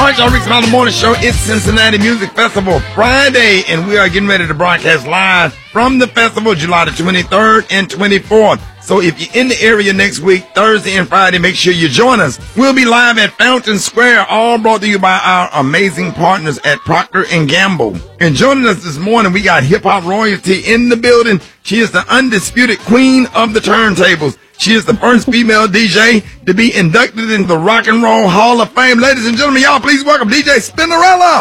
right, y'all. Rick's Mountain Morning Show. It's Cincinnati Music Festival Friday, and we are getting ready to broadcast live from the festival July the 23rd and 24th. So if you're in the area next week, Thursday and Friday, make sure you join us. We'll be live at Fountain Square, all brought to you by our amazing partners at Procter & Gamble. And joining us this morning, we got hip-hop royalty in the building. She is the undisputed queen of the turntables. She is the first female DJ to be inducted into the Rock and Roll Hall of Fame. Ladies and gentlemen, y'all please welcome DJ Spinderella.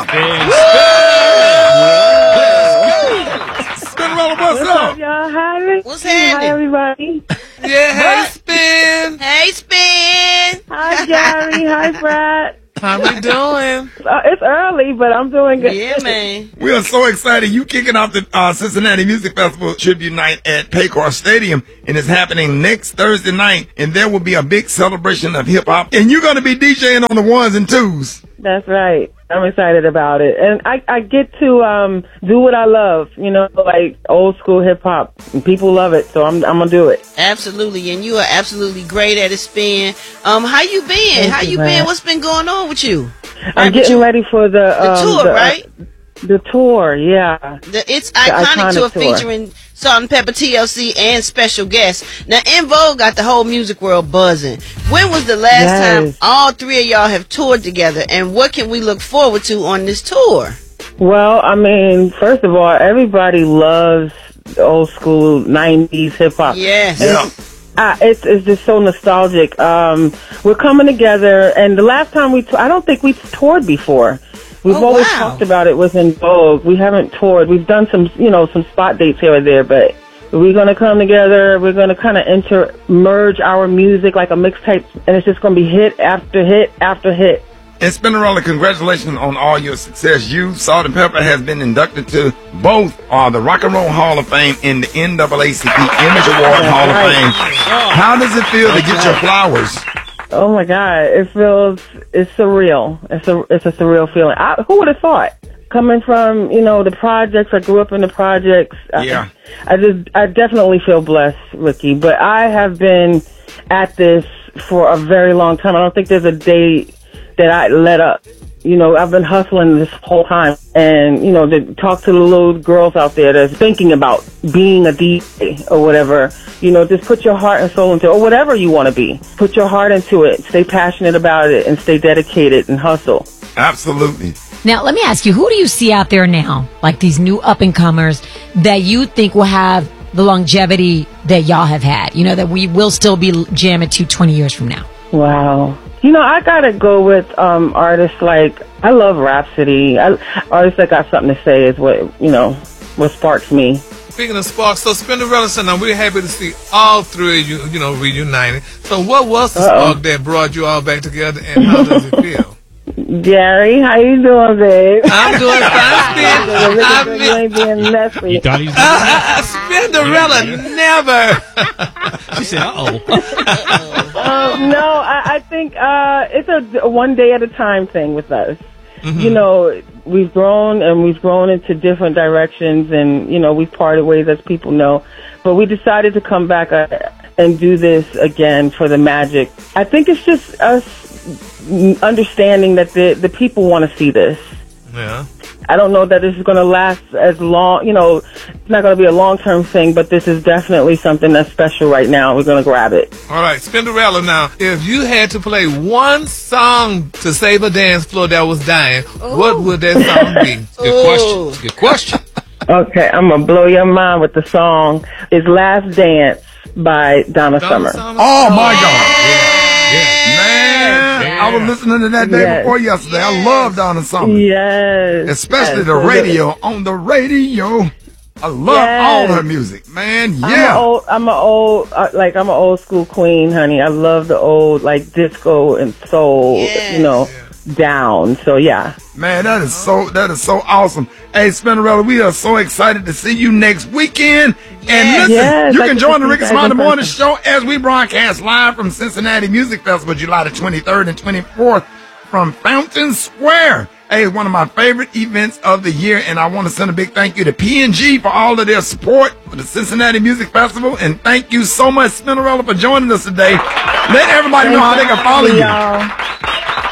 Spinderella, what's up? Y'all, hi. What's happening? Hi, everybody. Yeah, hey, Spin. Hey, Spin. Hi, Jerry. Hi, Brad. How we doing? It's early, but I'm doing good. Yeah, man. We are so excited. You kicking off the Cincinnati Music Festival Tribute Night at Paycor Stadium, and it's happening next Thursday night, and there will be a big celebration of hip-hop, and you're going to be DJing on the ones and twos. That's right. I'm excited about it. And I get to do what I love, you know, like old school hip hop. People love it, so I'm going to do it. Absolutely. And you are absolutely great at it, Spin. How you been? How you been? What's been going on with you? I'm getting ready for the tour, right? The tour, yeah. It's iconic tour featuring Salt and Pepper, TLC, and special guests. Now, En Vogue got the whole music world buzzing. When was the last time all three of y'all have toured together, and what can we look forward to on this tour? Well, I mean, first of all, everybody loves old school 90s hip hop. Yes. Yeah. It's just so nostalgic. We're coming together, and the last time I don't think we toured before. We've always talked about it was En Vogue. We haven't toured. We've done some spot dates here or there, but we're going to come together. We're going to kind of merge our music like a mixtape, and it's just going to be hit after hit after hit. And Spinderella, congratulations on all your success. You, Salt and Pepper, has been inducted to both the Rock and Roll Hall of Fame and the NAACP Image Award Hall of Fame. How does it feel to get your flowers? Oh my God, it's surreal. It's a surreal feeling. Who would have thought? Coming from, the projects, I grew up in the projects. Yeah. I definitely feel blessed, Ricky, but I have been at this for a very long time. I don't think there's a day that I let up. I've been hustling this whole time, and, to talk to the little girls out there that's thinking about being a DJ or whatever, just put your heart and soul into it, or whatever you want to be. Put your heart into it, stay passionate about it, and stay dedicated and hustle. Absolutely. Now, let me ask you, who do you see out there now, like these new up-and-comers, that you think will have the longevity that y'all have had, that we will still be jamming to 20 years from now? Wow. I gotta go with artists like, I love Rhapsody. Artists that got something to say is what sparks me. Speaking of sparks, so Spinderella said, now we're happy to see all three of you, reunited. So what was the spark that brought you all back together, and how does it feel? Gary, how you doing, babe? I'm doing fine, You ain't being messy. You thought he was Spinderella never. She said, No, I think it's a one day at a time thing with us. Mm-hmm. We've grown into different directions, and, we've parted ways, as people know. But we decided to come back and do this again for the magic. I think it's just us understanding that the people want to see this. Yeah. I don't know that this is going to last as long, it's not going to be a long-term thing, but this is definitely something that's special right now. We're going to grab it. All right, Spinderella, now, if you had to play one song to save a dance floor that was dying, what would that song be? Good question. Good question. Okay, I'm going to blow your mind with the song. It's Last Dance by Donna Summer. Oh, my God. Yeah. Man, I was listening to that day before yesterday. I love Donna Summer. Yes. Especially the radio. On the radio. I love all her music, man. Yeah. I'm an old school queen, honey. I love the old, disco and soul, down. So, yeah. Man, that is so awesome. Hey, Spinderella, we are so excited to see you next weekend. And listen, you can join the Rick's Mountain Morning Show as we broadcast live from Cincinnati Music Festival, July the 23rd and 24th from Fountain Square. Hey, one of my favorite events of the year, and I want to send a big thank you to P&G for all of their support for the Cincinnati Music Festival, and thank you so much, Spinderella, for joining us today. Let everybody know how they can follow you.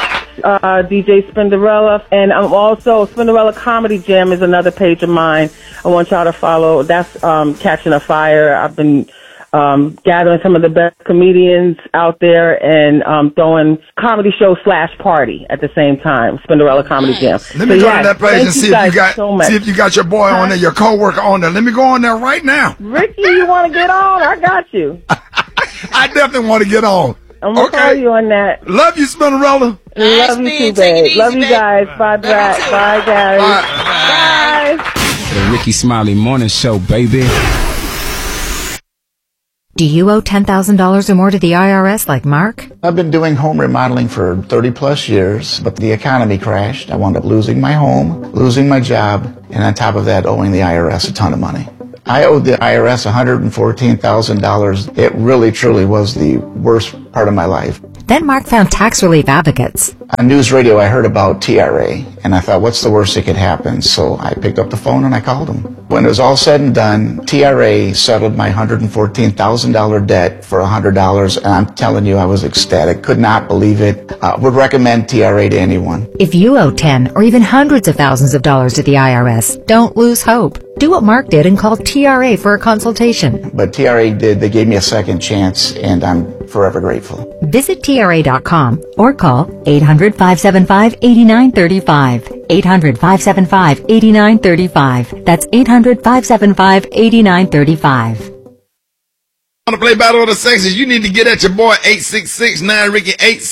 DJ Spinderella, and I'm also Spinderella Comedy Jam is another page of mine. I want y'all to follow. That's catching a fire. I've been gathering some of the best comedians out there and throwing comedy show / party at the same time. Spinderella Comedy Jam. Let me go to that page and see if you got your boy on there, your coworker on there. Let me go on there right now. Ricky, you want to get on? I got you. I definitely want to get on. I'm going to call you on that. Love you, Spinderella. Love you too, babe. Love you guys. Bye, Brad. Bye, Gary. Bye. The Ricky Smiley Morning Show, baby. Do you owe $10,000 or more to the IRS like Mark? I've been doing home remodeling for 30 plus years, but the economy crashed. I wound up losing my home, losing my job, and on top of that, owing the IRS a ton of money. I owed the IRS $114,000. It really, truly was the worst part of my life. Then Mark found Tax Relief Advocates. On news radio, I heard about TRA, and I thought, what's the worst that could happen? So I picked up the phone and I called them. When it was all said and done, TRA settled my $114,000 debt for $100, and I'm telling you, I was ecstatic. Could not believe it. Would recommend TRA to anyone. If you owe 10 or even hundreds of thousands of dollars to the IRS, don't lose hope. Do what Mark did and call TRA for a consultation. But TRA did. They gave me a second chance, and I'm forever grateful. Visit TRA.com or call 800-575-8935. 800-575-8935. That's 800-575-8935. Want to play Battle of the Sexes? You need to get at your boy 866-9-RICKY,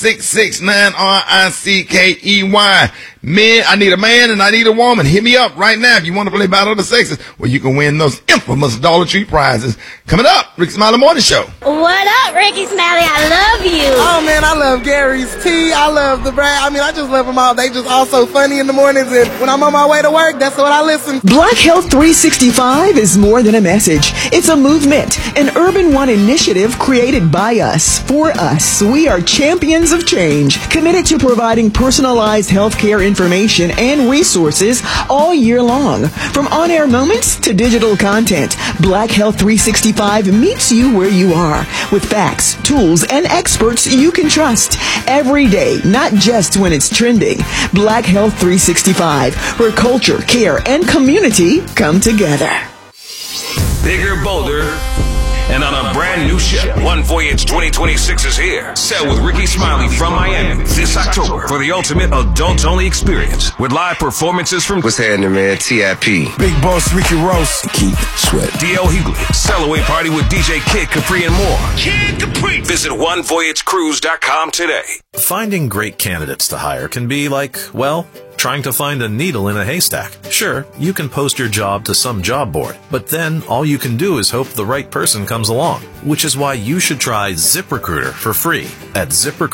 866-9-RICKEY. Men, I need a man and I need a woman. Hit me up right now if you want to play Battle of the Sexes, where you can win those infamous Dollar Tree prizes. Coming up, Ricky Smiley Morning Show. What up, Ricky Smiley? I love you. Oh, man, I love Gary's Tea. I love the Brad. I mean, I just love them all. They just all so funny in the mornings, and when I'm on my way to work, that's what I listen to. Black Health 365 is more than a message. It's a movement, an Urban One initiative created by us, for us. We are champions of change, committed to providing personalized healthcare information and resources all year long. From on-air moments to digital content, Black Health 365 meets you where you are with facts, tools, and experts you can trust every day, not just when it's trending. Black Health 365, where culture, care, and community come together. Bigger, bolder, and on a brand new ship. One Voyage 2026 is here. Sail with Ricky Smiley from Miami this October for the ultimate adults-only experience with live performances from what's happening, man? TIP, Big Boss Ricky Ross, Keith Sweat, D.L. Hughley, Sail Away Party with DJ Kid Capri and more. Kid Capri. Visit OneVoyageCruise.com today. Finding great candidates to hire can be like, well, trying to find a needle in a haystack. Sure, you can post your job to some job board, but then all you can do is hope the right person comes along, which is why you should try ZipRecruiter for free at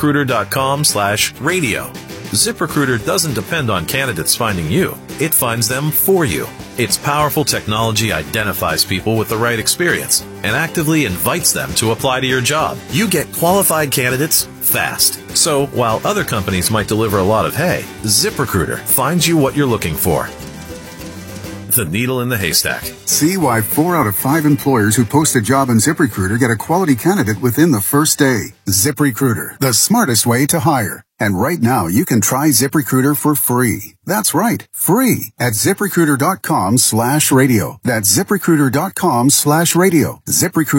ZipRecruiter.com/radio. ZipRecruiter doesn't depend on candidates finding you. It finds them for you. Its powerful technology identifies people with the right experience and actively invites them to apply to your job. You get qualified candidates fast. So while other companies might deliver a lot of hay, ZipRecruiter finds you what you're looking for. The needle in the haystack. See why 4 out of 5 employers who post a job on ZipRecruiter get a quality candidate within the first day. ZipRecruiter, the smartest way to hire. And right now, you can try ZipRecruiter for free. That's right, free at ZipRecruiter.com/radio. That's ZipRecruiter.com/radio.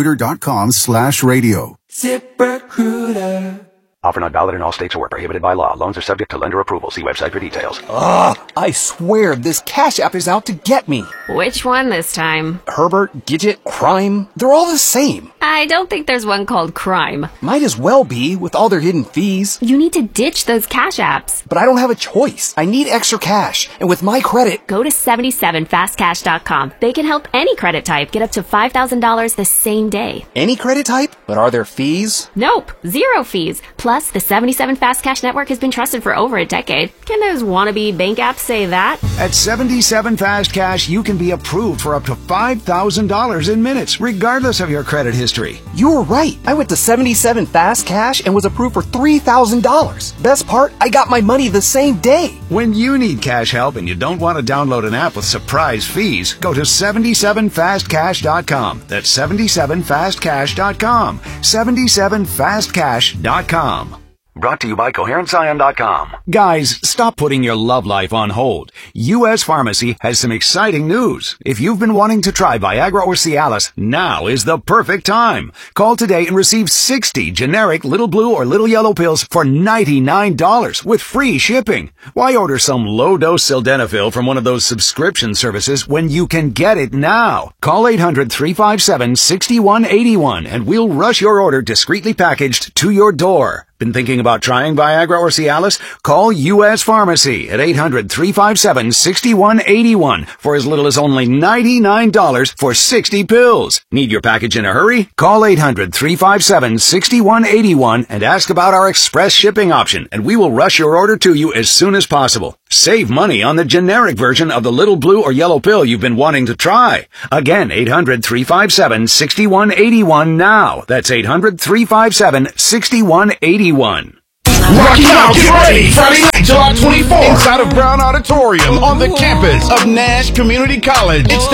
ZipRecruiter.com/radio. ZipRecruiter. Offer not valid in all states or prohibited by law. Loans are subject to lender approval. See website for details. I swear this Cash App is out to get me. Which one this time? Herbert, Gidget, Crime. They're all the same. I don't think there's one called Crime. Might as well be with all their hidden fees. You need to ditch those Cash Apps. But I don't have a choice. I need extra cash. And with my credit... Go to 77fastcash.com. They can help any credit type get up to $5,000 the same day. Any credit type? But are there fees? Nope. 0 fees. Plus, the 77 Fast Cash network has been trusted for over a decade. Can those wannabe bank apps say that? At 77 Fast Cash, you can be approved for up to $5,000 in minutes, regardless of your credit history. You were right. I went to 77 Fast Cash and was approved for $3,000. Best part, I got my money the same day. When you need cash help and you don't want to download an app with surprise fees, go to 77fastcash.com. That's 77fastcash.com. 77fastcash.com. Brought to you by CoherentScion.com. Guys, stop putting your love life on hold. U.S. Pharmacy has some exciting news. If you've been wanting to try Viagra or Cialis, now is the perfect time. Call today and receive 60 generic little blue or little yellow pills for $99 with free shipping. Why order some low-dose sildenafil from one of those subscription services when you can get it now? Call 800-357-6181 and we'll rush your order discreetly packaged to your door. Been thinking about trying Viagra or Cialis? Call U.S. Pharmacy at 800-357-6181 for as little as only $99 for 60 pills. Need your package in a hurry? Call 800-357-6181 and ask about our express shipping option, and we will rush your order to you as soon as possible. Save money on the generic version of the little blue or yellow pill you've been wanting to try. Again, 800-357-6181 now. That's 800-357-6181. Rocky Mount, get ready! Friday night, July 24th, inside of Brown Auditorium on the campus of Nash Community College. It's